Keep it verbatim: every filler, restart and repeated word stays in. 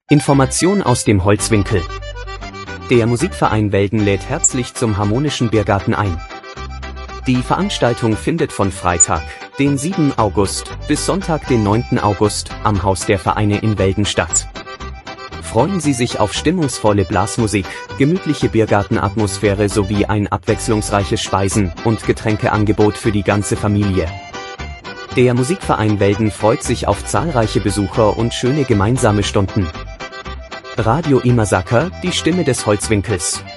Information aus dem Holzwinkel. Der Musikverein Welden lädt herzlich zum Harmonischen Biergarten ein. Die Veranstaltung findet von Freitag, den siebten August, bis Sonntag, den neunten August, am Haus der Vereine in Welden statt. Freuen Sie sich auf stimmungsvolle Blasmusik, gemütliche Biergartenatmosphäre sowie ein abwechslungsreiches Speisen- und Getränkeangebot für die ganze Familie. Der Musikverein Welden freut sich auf zahlreiche Besucher und schöne gemeinsame Stunden. Radio Imasaka, die Stimme des Holzwinkels.